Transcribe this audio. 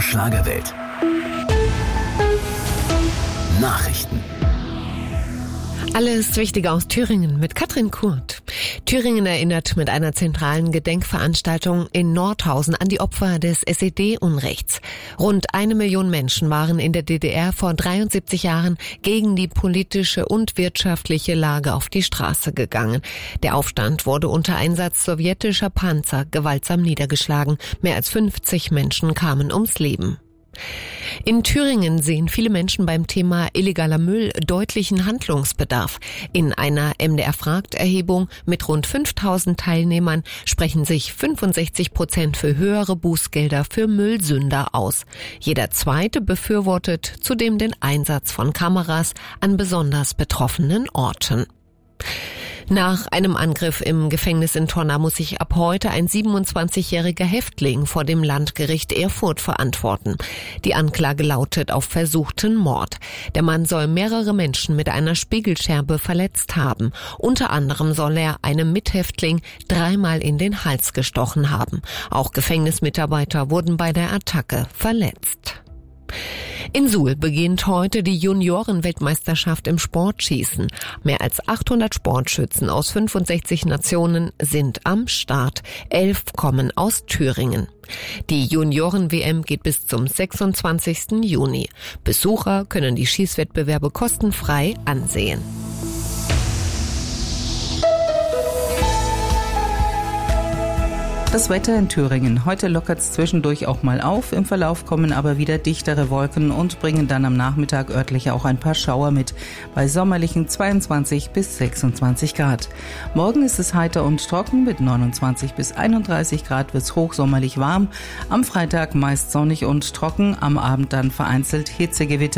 Schlagerwelt. Nachrichten. Alles Wichtige aus Thüringen mit Katrin Kurt. Thüringen erinnert mit einer zentralen Gedenkveranstaltung in Nordhausen an die Opfer des SED-Unrechts. Rund 1 Million Menschen waren in der DDR vor 73 Jahren gegen die politische und wirtschaftliche Lage auf die Straße gegangen. Der Aufstand wurde unter Einsatz sowjetischer Panzer gewaltsam niedergeschlagen. Mehr als 50 Menschen kamen ums Leben. In Thüringen sehen viele Menschen beim Thema illegaler Müll deutlichen Handlungsbedarf. In einer MDR-Fragt-Erhebung mit rund 5000 Teilnehmern sprechen sich 65% für höhere Bußgelder für Müllsünder aus. Jeder Zweite befürwortet zudem den Einsatz von Kameras an besonders betroffenen Orten. Nach einem Angriff im Gefängnis in Tonna muss sich ab heute ein 27-jähriger Häftling vor dem Landgericht Erfurt verantworten. Die Anklage lautet auf versuchten Mord. Der Mann soll mehrere Menschen mit einer Spiegelscherbe verletzt haben. Unter anderem soll er einem Mithäftling 3-mal in den Hals gestochen haben. Auch Gefängnismitarbeiter wurden bei der Attacke verletzt. In Suhl beginnt heute die Junioren-Weltmeisterschaft im Sportschießen. Mehr als 800 Sportschützen aus 65 Nationen sind am Start. 11 kommen aus Thüringen. Die Junioren-WM geht bis zum 26. Juni. Besucher können die Schießwettbewerbe kostenfrei ansehen. Das Wetter in Thüringen. Heute lockert es zwischendurch auch mal auf. Im Verlauf kommen aber wieder dichtere Wolken und bringen dann am Nachmittag örtlich auch ein paar Schauer mit. Bei sommerlichen 22 bis 26 Grad. Morgen ist es heiter und trocken. Mit 29 bis 31 Grad wird es hochsommerlich warm. Am Freitag meist sonnig und trocken. Am Abend dann vereinzelt Hitzegewitter.